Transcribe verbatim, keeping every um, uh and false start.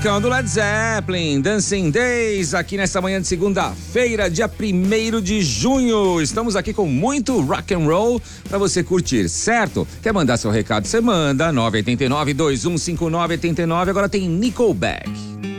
Do Led Zeppelin, Dancing Days, aqui nesta manhã de segunda-feira, dia primeiro de junho. Estamos aqui com muito rock and roll para você curtir, certo? Quer mandar seu recado? Você manda nove oito nove, dois um cinco nove oito nove. Agora tem Nickelback.